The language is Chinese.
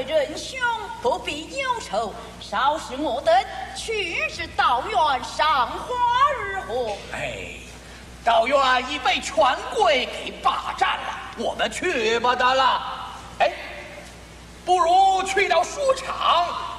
位仁兄不必忧愁，稍时我等去至道院赏花如何？ 哎，道院已被权贵给霸占了，我们去不得了。哎，不如去到书场